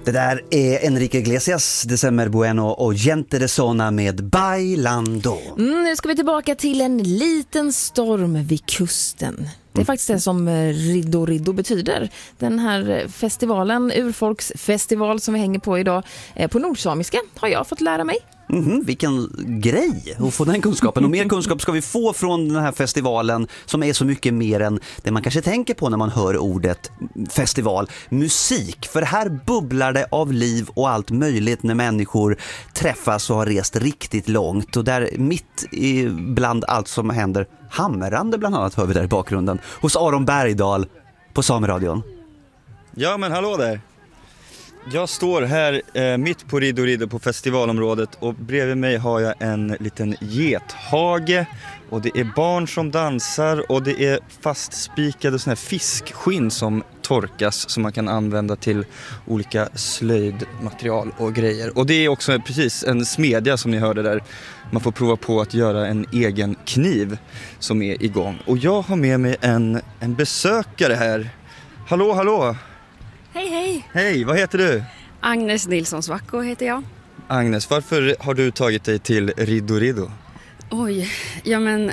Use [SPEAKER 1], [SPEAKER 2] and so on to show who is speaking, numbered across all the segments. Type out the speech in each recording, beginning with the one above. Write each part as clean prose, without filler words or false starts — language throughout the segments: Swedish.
[SPEAKER 1] Det där är Enrique Iglesias, December Bueno och Gente de Zona med Bailando.
[SPEAKER 2] Nu ska vi tillbaka till en liten storm vid kusten. Det är faktiskt det som Riddo betyder. Den här festivalen, urfolksfestival som vi hänger på idag på nordsamiska har jag fått lära mig.
[SPEAKER 1] Vilken grej att få den kunskapen. Och mer kunskap ska vi få från den här festivalen som är så mycket mer än det man kanske tänker på när man hör ordet festival. Musik, för här bubblar det av liv och allt möjligt när människor träffas och har rest riktigt långt. Och där mitt bland allt som händer, hamrande bland annat hör vi där i bakgrunden hos Aron Bergdahl på Sameradion.
[SPEAKER 3] Ja, men hallå där. Jag står här mitt på Riddo på festivalområdet och bredvid mig har jag en liten gethage och det är barn som dansar och det är fastspikade såna här fiskskinn som torkas som man kan använda till olika slöjdmaterial och grejer. Och det är också precis en smedja som ni hörde där. Man får prova på att göra en egen kniv som är igång. Och jag har med mig en besökare här. Hallå!
[SPEAKER 4] Hej!
[SPEAKER 3] Hej, vad heter du?
[SPEAKER 4] Agnes Nilsson Svacko heter jag.
[SPEAKER 3] Agnes, varför har du tagit dig till Riddo?
[SPEAKER 4] Oj, ja men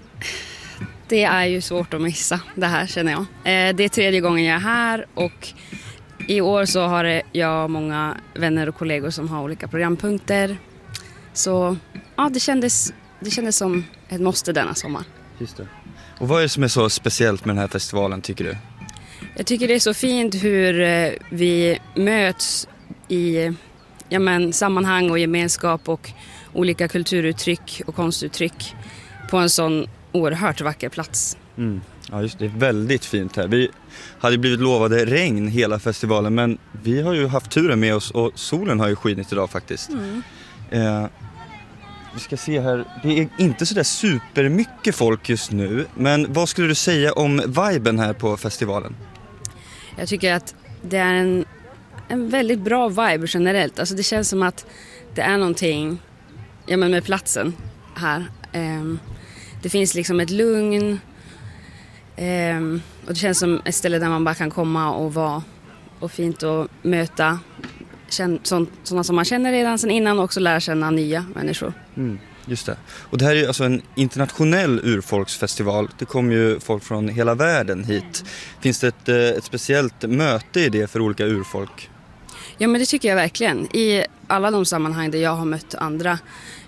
[SPEAKER 4] det är ju svårt att missa det här känner jag. Det är 3:e gången jag är här och i år så har jag många vänner och kollegor som har olika programpunkter. Så ja, det kändes som ett måste denna sommar.
[SPEAKER 3] Just det. Och vad är det som är så speciellt med den här festivalen tycker du?
[SPEAKER 4] Jag tycker det är så fint hur vi möts i sammanhang och gemenskap och olika kulturuttryck och konstuttryck på en sån oerhört vacker plats.
[SPEAKER 3] Ja, just det. Det är väldigt fint här. Vi hade blivit lovade regn hela festivalen men vi har ju haft turen med oss och solen har ju skinit idag faktiskt. Vi ska se här. Det är inte så där supermycket folk just nu men vad skulle du säga om viben här på festivalen?
[SPEAKER 4] Jag tycker att det är en väldigt bra vibe generellt. Alltså det känns som att det är någonting med platsen här. Det finns liksom ett lugn och det känns som ett ställe där man bara kan komma och vara och fint att möta sådana som man känner redan sedan innan och också lära känna nya människor.
[SPEAKER 3] Just det. Och det här är ju alltså en internationell urfolksfestival. Det kommer ju folk från hela världen hit. Finns det ett speciellt möte i det för olika urfolk?
[SPEAKER 4] Ja, men det tycker jag verkligen. I alla de sammanhang där jag har mött andra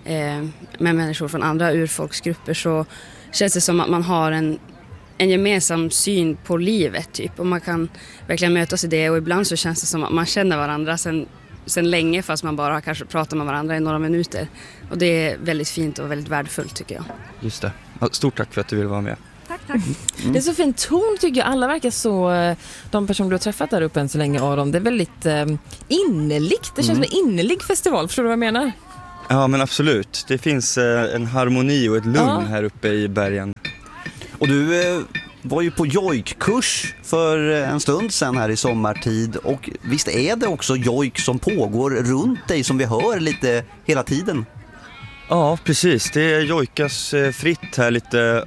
[SPEAKER 4] med människor från andra urfolksgrupper så känns det som att man har en gemensam syn på livet typ. Och man kan verkligen mötas i det och ibland så känns det som att man känner varandra sen länge fast man bara kanske pratar med varandra i några minuter. Och det är väldigt fint och väldigt värdefullt tycker jag.
[SPEAKER 3] Just det. Stort tack för att du ville vara med.
[SPEAKER 4] Tack.
[SPEAKER 2] Det är så fin ton tycker jag. Alla verkar så, de personer du har träffat där uppe än så länge Aron, det är väldigt innerligt. Det känns som en innerlig festival, förstår du vad jag menar?
[SPEAKER 3] Ja men absolut. Det finns en harmoni och ett lugn här uppe i bergen.
[SPEAKER 1] Och du var ju på jojkkurs för en stund sedan här i sommartid och visst är det också jojk som pågår runt dig som vi hör lite hela tiden?
[SPEAKER 3] Ja, precis. Det jojkas fritt här lite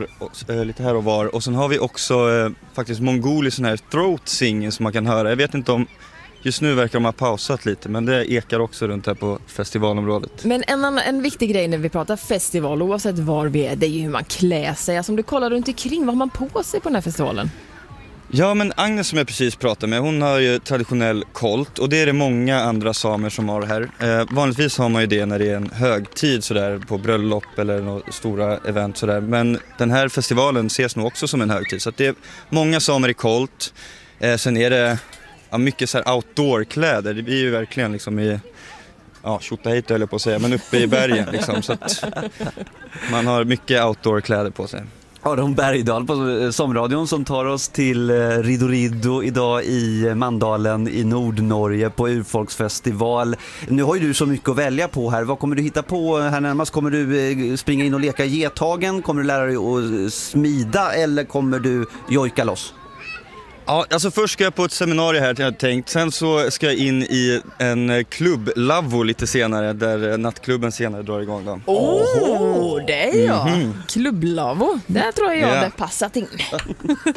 [SPEAKER 3] här och var. Och sen har vi också faktiskt mongolisk sån här throat singing som man kan höra. Jag vet inte om, just nu verkar de ha pausat lite, men det ekar också runt här på festivalområdet.
[SPEAKER 2] Men en viktig grej när vi pratar festival, oavsett var vi är, det är ju hur man klär sig. Alltså om du kollar runt omkring, vad har man på sig på den här festivalen?
[SPEAKER 3] Ja, men Agnes som jag precis pratade med, hon har ju traditionell kolt och det är det många andra samer som har här. Vanligtvis har man ju det när det är en högtid sådär på bröllop eller några stora event sådär. Men den här festivalen ses nog också som en högtid så att det är många samer i kolt. Sen är det mycket så här outdoor-kläder. Det blir ju verkligen liksom i tjotahejt höll jag på att säga, men uppe i bergen liksom, så att man har mycket outdoor-kläder på sig.
[SPEAKER 1] Aron Bergdahl på Sameradion som tar oss till Riddo idag i Mandalen i Nordnorge på urfolksfestival. Nu har ju du så mycket att välja på här. Vad kommer du hitta på här närmast? Kommer du springa in och leka getagen? Kommer du lära dig att smida eller kommer du jojka loss?
[SPEAKER 3] Ja, alltså först ska jag på ett seminarium här jag tänkt. Sen så ska jag in i en klubb, Lavvo, lite senare, där nattklubben senare drar igång då.
[SPEAKER 2] Det är jag. Klubb Lavvo. Där tror jag det passat in.